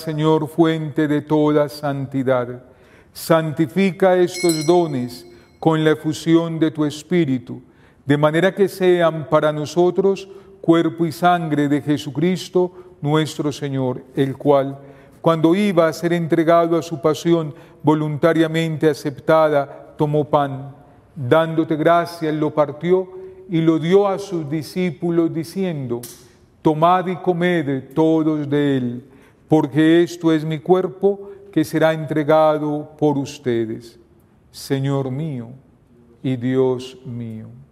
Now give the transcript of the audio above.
Señor, fuente de toda santidad, santifica estos dones con la efusión de tu Espíritu, de manera que sean para nosotros cuerpo y sangre de Jesucristo nuestro Señor, el cual, cuando iba a ser entregado a su pasión voluntariamente aceptada, tomó pan, dándote gracias, lo partió y lo dio a sus discípulos, diciendo: tomad y comed todos de él, porque esto es mi cuerpo que será entregado por ustedes. Señor mío y Dios mío.